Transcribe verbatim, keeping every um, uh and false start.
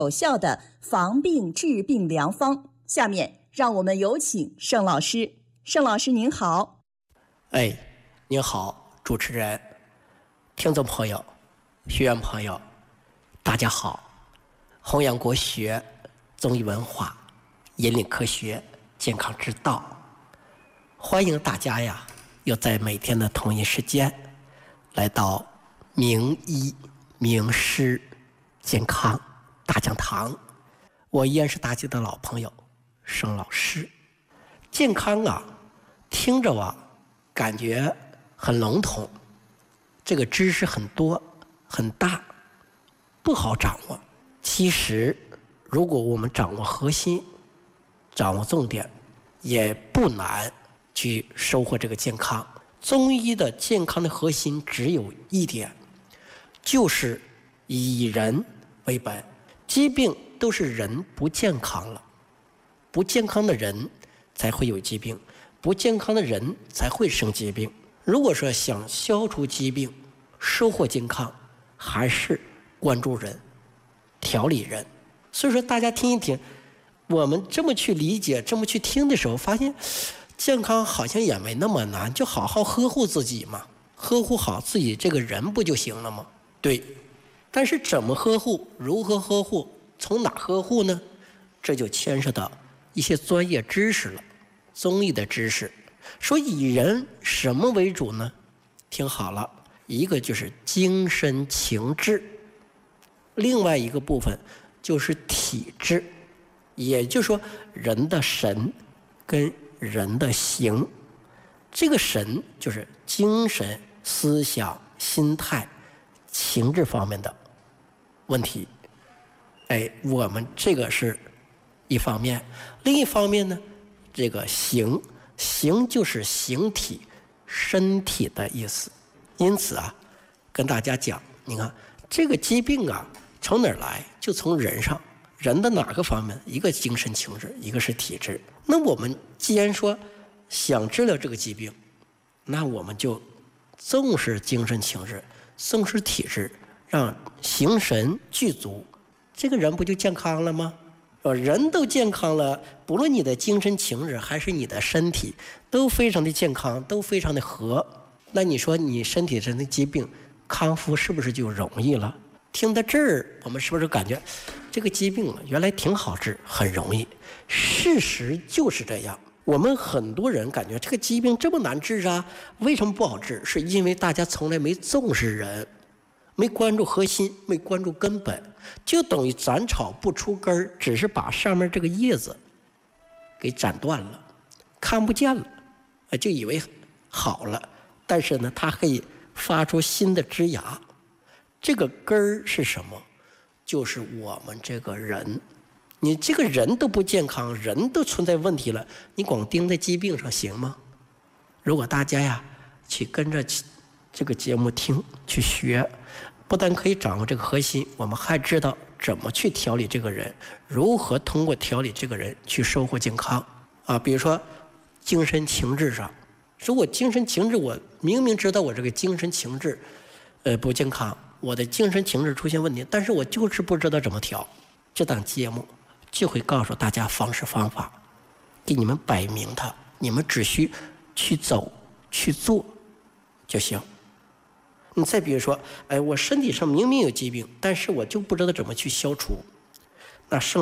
有效的防病治病良方。下面让我们有请盛老师。盛老师您好。 哎，您好，主持人、听众朋友、学员朋友，大家好！弘扬国学、中医文化，引领科学健康之道，欢迎大家呀，又在每天的同一时间来到名医名师健康大讲堂。我依然是大家的老朋友盛老师。健康啊，听着啊感觉很笼统，这个知识很多很大，不好掌握。其实如果我们掌握核心，掌握重点，也不难去收获这个健康。中医的健康的核心只有一点，就是以人为本。疾病都是人不健康了，不健康的人才会有疾病，不健康的人才会生疾病。如果说想消除疾病，收获健康，还是关注人，调理人。所以说大家听一听，我们这么去理解，这么去听的时候，发现健康好像也没那么难，就好好呵护自己嘛，呵护好自己这个人不就行了吗？对。但是怎么呵护，如何呵护，从哪呵护呢？这就牵涉到一些专业知识了，中医的知识。说以人什么为主呢？听好了，一个就是精神情志，另外一个部分就是体质，也就是说人的神跟人的形。这个神就是精神、思想、心态、情志方面的问题。哎，我们这个是一方面。另一方面呢，这个形，形就是形体、身体的意思。因此啊，跟大家讲，你看这个疾病啊，从哪儿来？就从人上，人的哪个方面？一个精神情志，一个是体质。那我们既然说想治疗这个疾病，那我们就重视精神情志，重视体质，让形神具足，这个人不就健康了吗？呃，人都健康了，不论你的精神情志还是你的身体，都非常的健康，都非常的和。那你说你身体上的疾病康复是不是就容易了？听到这儿，我们是不是感觉这个疾病原来挺好治，很容易？事实就是这样。我们很多人感觉这个疾病这么难治啊，为什么不好治？是因为大家从来没重视人，没关注核心，没关注根本，就等于斩草不出根儿，只是把上面这个叶子给斩断了，看不见了，就以为好了。但是呢，它可以发出新的枝芽。这个根儿是什么？就是我们这个人。你这个人都不健康，人都存在问题了，你光盯在疾病上行吗？如果大家呀去跟着这个节目听去学，不但可以掌握这个核心，我们还知道怎么去调理这个人，如何通过调理这个人去收获健康啊。比如说精神情志上，如果精神情志，我明明知道我这个精神情志呃不健康，我的精神情志出现问题，但是我就是不知道怎么调。这档节目就会告诉大家方式方法，给你们摆明它，你们只需去走去做就行。你再比如说，哎，我身体上明明有疾病，但是我就不知道怎么去消除。那盛